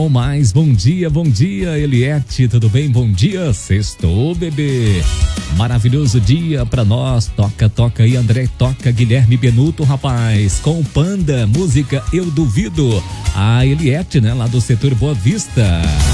mais, bom dia, Eliette, tudo bem? Bom dia, sextou, bebê. Maravilhoso dia pra nós, toca aí, André, toca Guilherme Benuto, rapaz, com o Panda, música Eu Duvido. A Eliette, né, lá do setor Boa Vista.